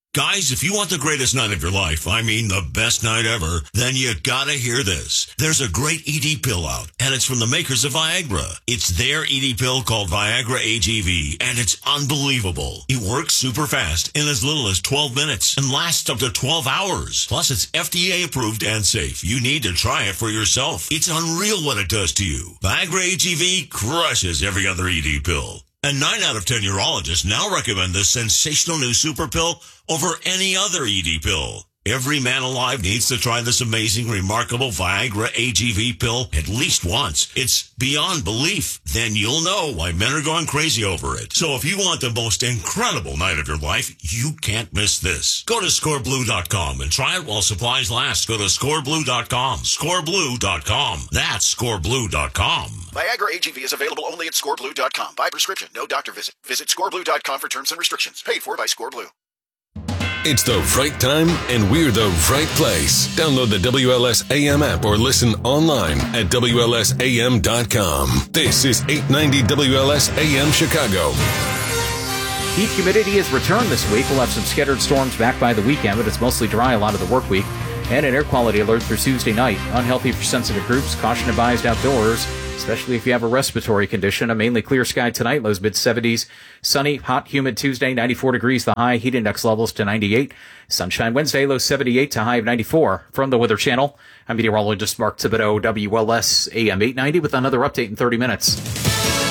Guys, if you want the greatest night of your life, I mean the best night ever, then you gotta hear this. There's a great ED pill out, and it's from the makers of Viagra. It's their ED pill called Viagra AGV, and it's unbelievable. It works super fast in as little as 12 minutes and lasts up to 12 hours. Plus, it's FDA approved and safe. You need to try it for yourself. It's unreal what it does to you. Viagra AGV crushes every other ED pill. And 9 out of 10 urologists now recommend this sensational new super pill over any other ED pill. Every man alive needs to try this amazing, remarkable Viagra AGV pill at least once. It's beyond belief. Then you'll know why men are going crazy over it. So if you want the most incredible night of your life, you can't miss this. Go to scoreblue.com and try it while supplies last. Go to scoreblue.com. Scoreblue.com. That's scoreblue.com. Viagra AGV is available only at scoreblue.com. By prescription, no doctor visit. Visit scoreblue.com for terms and restrictions. Paid for by Scoreblue. It's the right time, and we're the right place. Download the WLS AM app or listen online at WLSAM.com. This is 890 WLS AM Chicago. Heat humidity has returned this week. We'll have some scattered storms back by the weekend, but it's mostly dry a lot of the work week. And an air quality alert through Tuesday night. Unhealthy for sensitive groups. Caution advised outdoors, especially if you have a respiratory condition. A mainly clear sky tonight. Lows mid-70s. Sunny, hot, humid Tuesday. 94 degrees the high. Heat index levels to 98. Sunshine Wednesday. Low 78 to high of 94. From the Weather Channel, I'm meteorologist Mark Thibodeau, WLS AM 890 with another update in 30 minutes.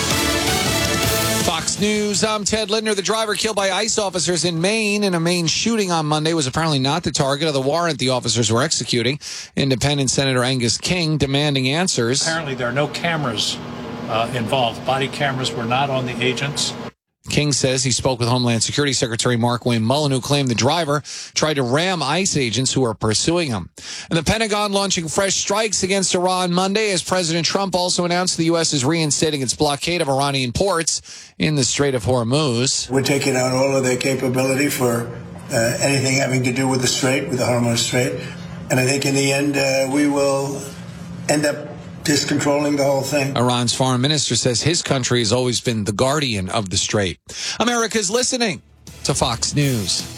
Fox News, I'm Ted Lindner. The driver killed by ICE officers in Maine in a Maine shooting on Monday was apparently not the target of the warrant the officers were executing. Independent Senator Angus King demanding answers. Apparently there are no cameras involved. Body cameras were not on the agents. King says he spoke with Homeland Security Secretary Mark Wayne Mullen, who claimed the driver tried to ram ICE agents who are pursuing him. And the Pentagon launching fresh strikes against Iran Monday as President Trump also announced the U.S. is reinstating its blockade of Iranian ports in the Strait of Hormuz. We're taking out all of their capability for anything having to do with the Strait, with the Hormuz Strait. And I think in the end, we will end up discontrolling the whole thing. Iran's foreign minister says his country has always been the guardian of the Strait. America's listening to Fox News.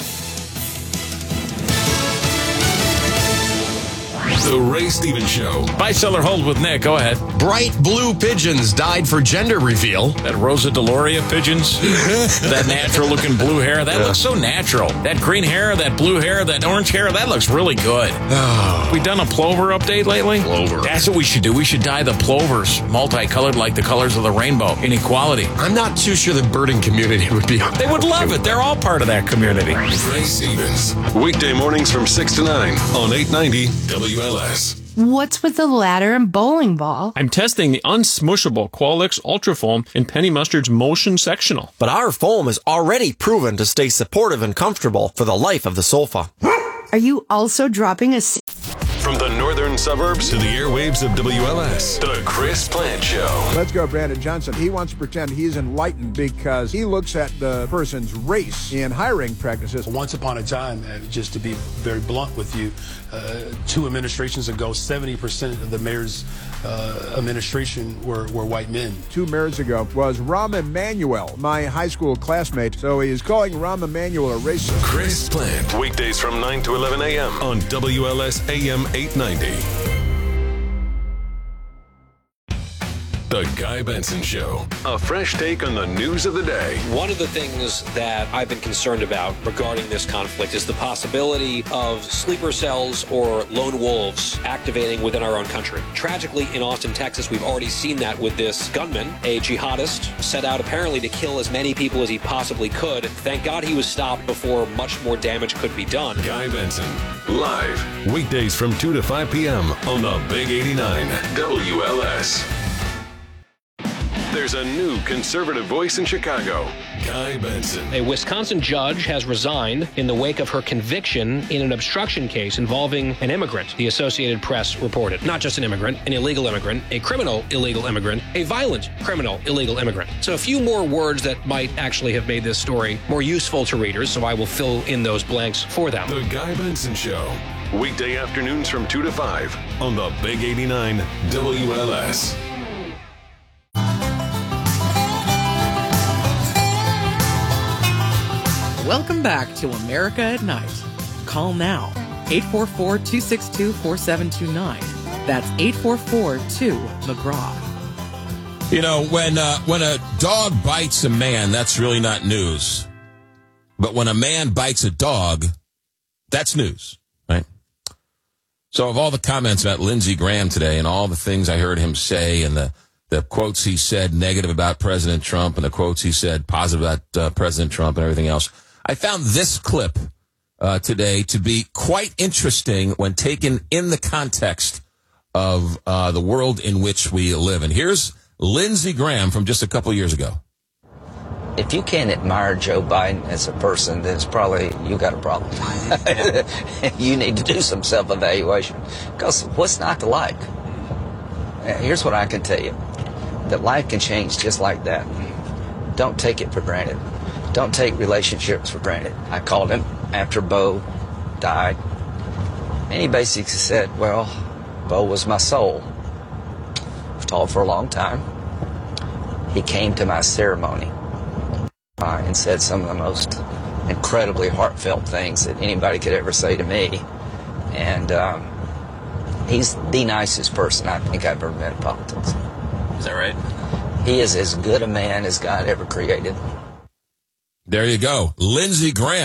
The Ray Stevens Show. Buy, sell, or hold with Nick. Go ahead. Bright blue pigeons died for gender reveal. That Rosa Deloria pigeons. That natural-looking blue hair. That looks so natural. That green hair, that blue hair, that orange hair, that looks really good. Oh. We done a plover update lately? Plover. That's what we should do. We should dye the plovers multicolored like the colors of the rainbow. Inequality. I'm not too sure the birding community would be. They would love it. They're all part of that community. Ray Stevens. Weekday mornings from 6 to 9 on 890 WLS. What's with the ladder and bowling ball? I'm testing the unsmushable Qualix Ultra Foam in Penny Mustard's Motion Sectional. But our foam is already proven to stay supportive and comfortable for the life of the sofa. Are you also dropping a... From the northern suburbs to the airwaves of WLS, the Chris Plant Show. Let's go, Brandon Johnson. He wants to pretend he's enlightened because he looks at the person's race in hiring practices. Once upon a time, just to be very blunt with you, 2 administrations ago, 70% of the mayor's administration were white men. 2 mayors ago was Rahm Emanuel, my high school classmate. So he is calling Rahm Emanuel a racist. Chris Plant, weekdays from 9 to 11 a.m. on WLS AM 890. The Guy Benson Show. A fresh take on the news of the day. One of the things that I've been concerned about regarding this conflict is the possibility of sleeper cells or lone wolves activating within our own country. Tragically, in Austin, Texas, we've already seen that with this gunman, a jihadist, set out apparently to kill as many people as he possibly could. Thank God he was stopped before much more damage could be done. Guy Benson, live, weekdays from 2 to 5 p.m. on the Big 89 WLS. There's a new conservative voice in Chicago, Guy Benson. A Wisconsin judge has resigned in the wake of her conviction in an obstruction case involving an immigrant, the Associated Press reported. Not just an immigrant, an illegal immigrant, a criminal illegal immigrant, a violent criminal illegal immigrant. So a few more words that might actually have made this story more useful to readers, so I will fill in those blanks for them. The Guy Benson Show, weekday afternoons from 2 to 5 on the Big 89 WLS. Welcome back to America at Night. Call now, 844-262-4729. That's 844-2-McGraw. You know, when a dog bites a man, that's really not news. But when a man bites a dog, that's news, right? So of all the comments about Lindsey Graham today and all the things I heard him say and the quotes he said negative about President Trump and the quotes he said positive about President Trump and everything else, I found this clip today to be quite interesting when taken in the context of the world in which we live. And here's Lindsey Graham from just a couple years ago. If you can't admire Joe Biden as a person, then it's probably you got a problem. You need to do some self-evaluation. Because what's not to like? Here's what I can tell you. That life can change just like that. Don't take it for granted. Don't take relationships for granted. I called him after Bo died. And he basically said, well, Bo was my soul. We've talked for a long time. He came to my ceremony and said some of the most incredibly heartfelt things that anybody could ever say to me. And he's the nicest person I think I've ever met in politics. Is that right? He is as good a man as God ever created. There you go. Lindsey Graham.